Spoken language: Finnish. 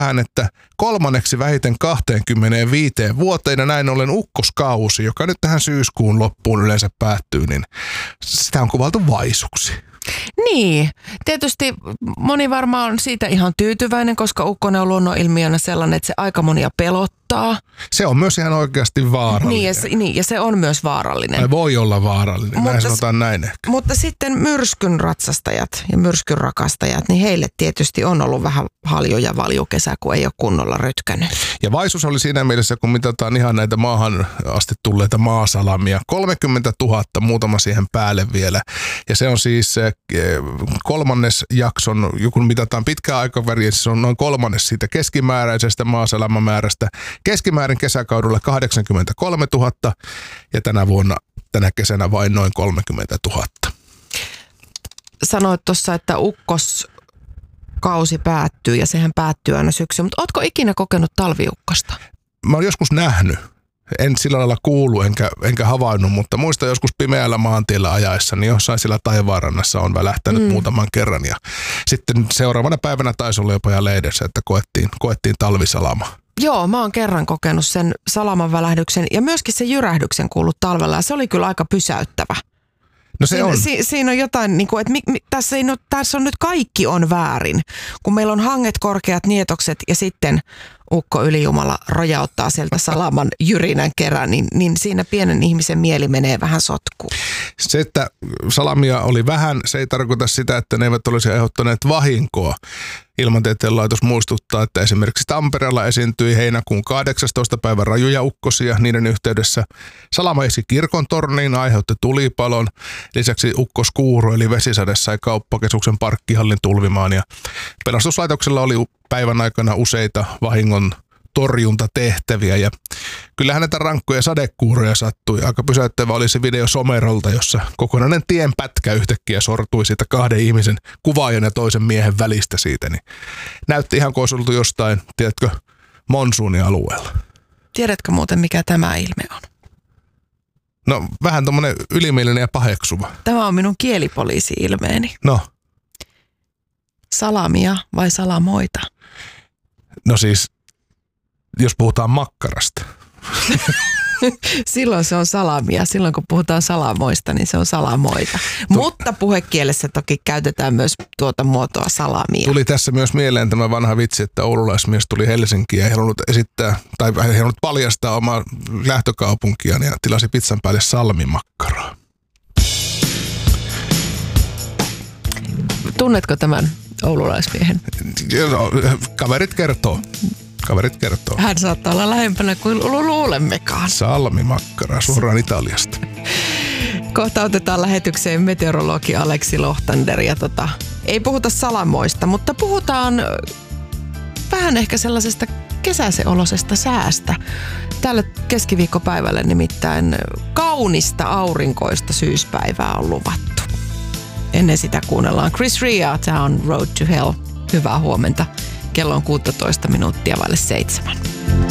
vähän, että kolmanneksi vähiten 25 vuoteen ja näin ollen ukkoskausi, joka nyt tähän syyskuun loppuun yleensä päättyy, niin sitä on kuvailtu vaisuksi. Niin, tietysti moni varmaan on siitä ihan tyytyväinen, koska ukkonen on luonnonilmiönä sellainen, että se aika monia pelottaa. Se on myös ihan oikeasti vaarallinen. Ja se on myös vaarallinen. Tai voi olla vaarallinen, näin sanotaan näin ehkä. Mutta sitten myrskyn ratsastajat ja myrskyn rakastajat, niin heille tietysti on ollut vähän haljo ja valjukesä, kun ei ole kunnolla rötkännyt. Ja vaisuus oli siinä mielessä, kun mitataan ihan näitä maahan asti tulleita maasalamia. 30 000, muutama siihen päälle vielä. Ja se on siis kolmannes jakson, kun mitataan pitkää aikaväriä, se on noin kolmannes siitä keskimääräisestä maasalamamäärästä. Keskimäärin kesäkaudella 83 000 ja tänä kesänä vain noin 30 000. Sanoit tuossa, että ukkoskausi päättyy ja sehän päättyy aina syksyyn, mutta ootko ikinä kokenut talviukkosta? Mä oon joskus nähnyt. En sillä lailla kuulu enkä havainnut, mutta muistan joskus pimeällä maantiellä ajaessa, niin jossain siellä taivaanrannassa on välähtänyt muutaman kerran. Ja sitten seuraavana päivänä taisi olla jopa lehdessä, että koettiin talvisalama. Joo, mä oon kerran kokenut sen salaman välähdyksen ja myöskin sen jyrähdyksen kuullut talvella ja se oli kyllä aika pysäyttävä. No se on. Siinä on jotain, niin kuin, että tässä on nyt kaikki on väärin, kun meillä on hanget, korkeat nietokset ja sitten ukko ylijumala rojauttaa sieltä salaman jyrinän kerran, niin siinä pienen ihmisen mieli menee vähän sotkuun. Se, että salamia oli vähän, se ei tarkoita sitä, että ne eivät olisi aiheuttaneet vahinkoa. Ilmatieteen laitos muistuttaa, että esimerkiksi Tampereella esiintyi heinäkuun 18. päivän rajuja ukkosia. Niiden yhteydessä salama esi kirkon torniin, aiheutti tulipalon. Lisäksi ukkoskuuro eli vesisade sai kauppakeskuksen parkkihallin tulvimaan. Ja pelastuslaitoksella oli päivän aikana useita vahingon torjuntatehtäviä ja kyllähän näitä rankkoja sadekuuroja sattui. Aika pysäyttävä oli se video Somerolta, jossa kokonainen tienpätkä yhtäkkiä sortui siitä kahden ihmisen kuvaajan ja toisen miehen välistä siitä. Niin näytti ihan kuin olisi oltu jostain, tiedätkö, monsuunialueella. Tiedätkö muuten, mikä tämä ilme on? No vähän tommonen ylimielinen ja paheksuva. Tämä on minun kielipoliisi-ilmeeni. No. Salamia vai salamoita? No siis, jos puhutaan makkarasta. Silloin se on salamia. Silloin kun puhutaan salamoista, niin se on salamoita. Mutta puhekielessä toki käytetään myös tuota muotoa salamia. Tuli tässä myös mieleen tämä vanha vitsi, että oululaismies tuli Helsinkiin ja ei halunnut esittää, tai ei halunnut paljastaa omaa lähtökaupunkiaan ja tilasi pizzan päälle salmimakkaraa. Tunnetko tämän oululaismiehen? Kaverit kertoo. Hän saattaa olla lähempänä kuin luulemmekaan. Salmimakkara suoraan Italiasta. Kohta otetaan lähetykseen meteorologi Aleksi Lohtander ja ei puhuta salamoista, mutta puhutaan vähän ehkä sellaisesta kesäisen olosesta säästä. Tällä keskiviikkopäivällä nimittäin kaunista aurinkoista syyspäivää on luvattu. Ennen sitä kuunnellaan Chris Rea, tämä on Road to Hell. Hyvää huomenta. Kello on 16 minuuttia vaille 7.